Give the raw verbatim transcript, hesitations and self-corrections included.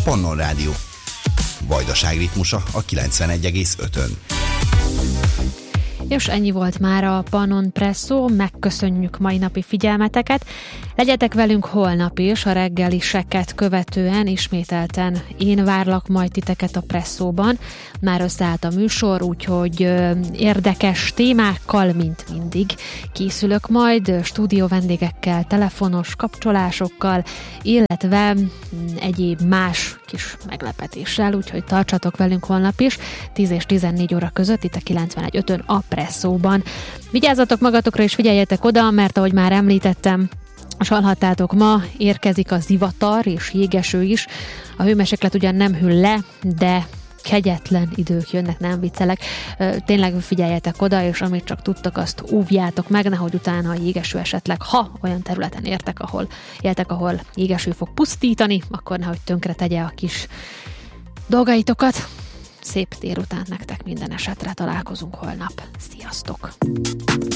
Pannon Rádió. Vajdaság ritmusa a kilencvenegy egész ötön. És ennyi volt már a Pannon Presszó, megköszönjük mai napi figyelmeteket. Legyetek velünk holnap is, a reggeliseket követően ismételten én várlak majd titeket a Presszóban. Már összeállt a műsor, úgyhogy érdekes témákkal, mint mindig készülök majd, stúdió vendégekkel, telefonos kapcsolásokkal, illetve egyéb más kis meglepetéssel, úgyhogy tartsatok velünk holnap is, tíz és tizennégy óra között itt a kilencvenegy egész ötön a Presszóban. Vigyázzatok magatokra és figyeljetek oda, mert ahogy már említettem, és hallhattátok, ma érkezik a zivatar és jégeső is. A hőmérséklet ugyan nem hűl le, de kegyetlen idők jönnek, nem viccelek. Tényleg figyeljetek oda, és amit csak tudtok, azt óvjátok meg, nehogy utána a jégeső esetleg, ha olyan területen értek, ahol éltek, ahol jégeső fog pusztítani, akkor nehogy tönkre tegye a kis dolgaitokat. Szép délután nektek minden esetre, találkozunk holnap. Sziasztok!